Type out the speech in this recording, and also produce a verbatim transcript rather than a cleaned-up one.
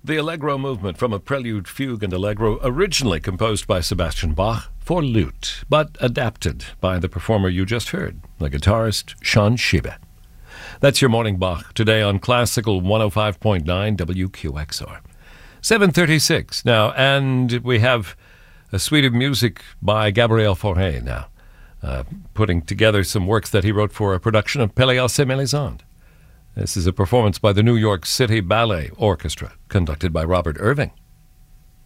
The Allegro movement from a prelude, fugue, and allegro originally composed by Sebastian Bach for lute, but adapted by the performer you just heard, the guitarist Sean Shibe. That's your Morning Bach today on Classical one oh five point nine W Q X R. seven thirty-six now, and we have a suite of music by Gabriel Fauré now, uh, putting together some works that he wrote for a production of Pelléas et Mélisande. This is a performance by the New York City Ballet Orchestra, conducted by Robert Irving.